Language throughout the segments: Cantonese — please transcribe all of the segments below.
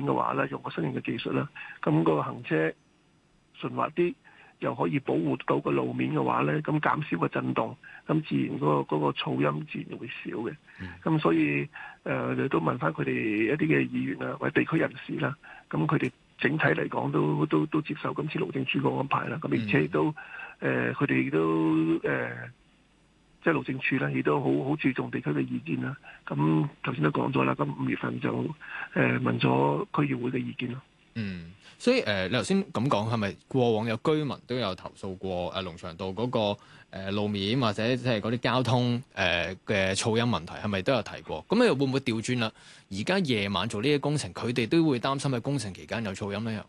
面嘅話咧，用個新型嘅技術啦，咁個行車順滑啲，又可以保護到個路面嘅話咧，咁減少個震動，咁自然嗰個噪音自然會少嘅。咁所以你都問翻佢哋一啲嘅議員啊，或者地區人士啦，咁佢哋整體嚟講都接受今次路政署個安排啦。咁而且亦都佢哋亦都即係路政署咧，亦都好注重地區嘅意見啦。咁頭先都講咗啦，咁5月份就問咗區議會嘅意見咯。 所以你頭先咁講，係咪過往有居民都有投訴過龍翔道嗰個路面或者即係嗰啲交通嘅噪音問題，係咪都有提過？咁你又會唔會調轉啦？而家夜晚做呢啲工程，佢哋都會擔心喺工程期間有噪音咧？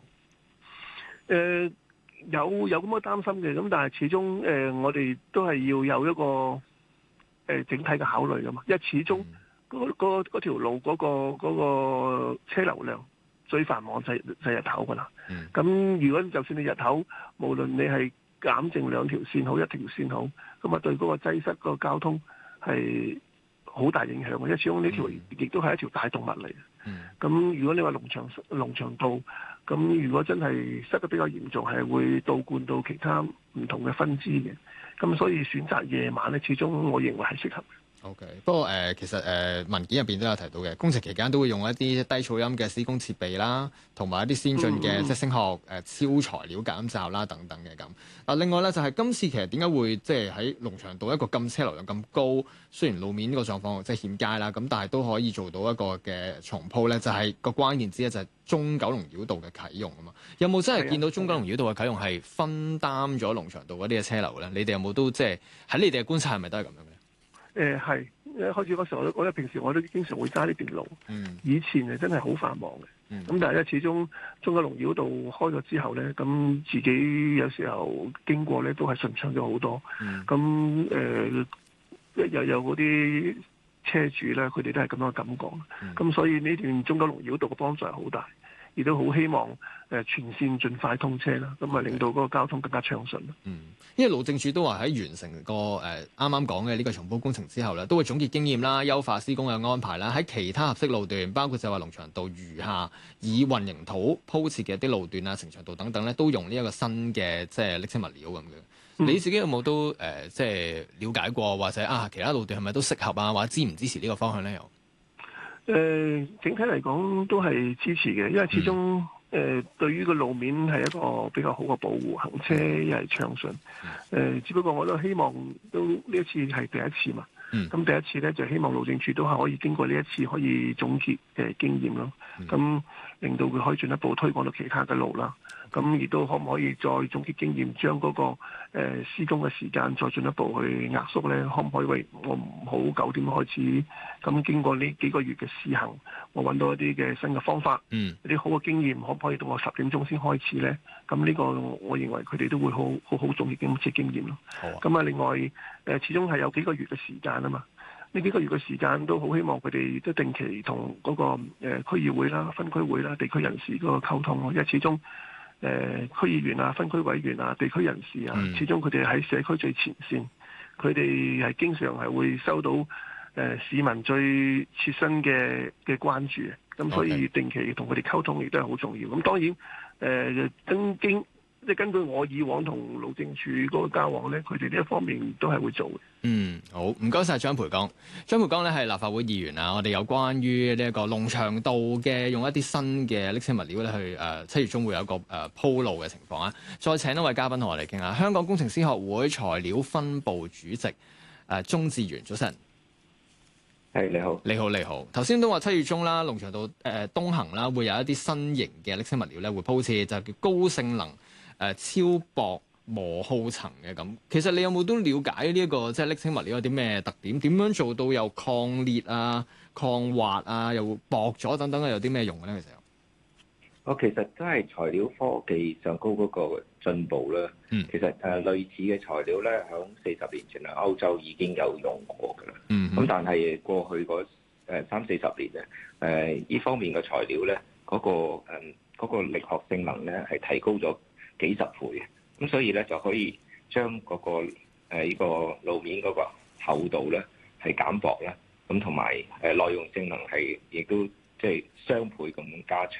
有咁嘅擔心嘅，咁但係始終我哋都係要有一個整體嘅考慮噶嘛，因為始終嗰條路嗰個車流量最繁忙就係日頭噶啦。咁如果就算你日頭，無論你係減剩2條線好，1條線好，咁啊對嗰個擠塞個交通係好大影響嘅，因為始終呢條亦都係一條大動脈嚟嘅。咁如果你話龍翔道，咁如果真係塞得比較嚴重，係會倒灌到其他唔同嘅分支嘅。咁所以選擇夜晚咧，始終我認為係適合嘅。 OK， 不過其實文件入邊都有提到嘅，工程期間都會用一啲低噪音嘅施工設備啦，同埋一啲先進嘅即係聲學超材料減噪啦等等嘅咁。另外咧就係今次其實點解會即係喺龍翔道一個咁車流量咁高，雖然路面呢個狀況即係欠佳啦，咁但係都可以做到一個嘅重鋪咧，就係個關鍵之一就係中九龍繞道嘅啟用啊嘛。有冇真係見到中九龍繞道嘅啟用係分擔咗龍翔道嗰啲嘅車流咧？你哋有冇都即係喺你哋嘅觀察係咪都係咁樣嘅？ 係一開始嗰時候，我覺得平時我都經常會揸呢段路。以前真係好繁忙嘅。咁但係咧，始終中九龍繞道開咗之後咧，咁自己有時候經過咧都係順暢咗好多。咁有嗰啲車主咧，佢哋都係咁樣嘅感覺。咁所以呢段中九龍繞道嘅幫助係好大。亦都好希望全線盡快通車啦，咁啊令到嗰個交通更加暢順。 因為路政署都話喺完成個啱啱講嘅呢個重鋪工程之後咧，都會總結經驗啦，優化施工嘅安排啦。喺其他合適路段，包括就話龍翔道餘下以混凝土鋪設嘅一啲路段啊、呈祥道等等咧，都用呢一個新嘅即係瀝青物料咁嘅。你自己有冇都即係了解過，或者其他路段係咪都適合啊？或者支唔支持呢個方向咧？ 整體嚟講都係支持嘅，因為始終對於個路面係一個比較好嘅保護，行車又係暢順。只不過我都希望都呢一次係第一次嘛。咁第一次咧就希望路政署都係可以經過呢一次可以總結嘅經驗咯。咁令到佢可以進一步推廣到其他嘅路啦。咁亦都可唔可以再總結經驗，將嗰個施工嘅時間再進一步去壓縮咧？可唔可以為我唔好9點開始？咁經過呢幾個月嘅試行，我揾到一啲嘅新嘅方法，一啲好嘅經驗，可唔可以到我10點鐘先開始咧？咁呢個我認為佢哋都會好總結今次經驗咯。咁另外始終係有幾個月嘅時間啊嘛。呢幾個月嘅時間都好希望佢哋都定期同嗰個區議會啦、分區會啦、地區人士嗰個溝通咯，因為始終區議員啊、分區委員啊、地區人士啊，始終佢哋喺社區最前線，佢哋係經常係會收到市民最切身嘅關注，咁所以定期同佢哋溝通亦都係好重要。咁當然根據我以往同路政署嗰個交往咧，佢哋呢一方面都係會做嘅。 好，唔該晒張培剛。張培剛咧係立法會議員啊，我哋有關於呢一個龍翔道嘅用一啲新嘅瀝青物料咧去7月中會有一個鋪路嘅情況啊。再請一位嘉賓同我哋傾下，香港工程師學會材料分部主席鍾志源，早晨。 係，你好。 你好。頭先都話7月中啦，龍翔道東行啦，會有一啲新型嘅瀝青物料咧會鋪設，就叫高性能超薄磨耗層嘅咁。其實你有冇都了解呢一個即係瀝青物料有啲咩特點？點樣做到又抗裂啊、抗滑啊，又薄咗等等有啲咩用嘅咧？其實我其實都係材料科技上高嗰個進步啦。其實類似嘅材料咧，響40年前喺歐洲已經有用過㗎啦。咁但係過去嗰30-40年咧，呢方面嘅材料咧，嗰個力學性能咧係提高咗幾十倍嘅。咁所以咧就可以將嗰個呢個路面嗰個厚度咧係減薄啦。咁同埋耐用性能係亦都即係雙倍咁加長。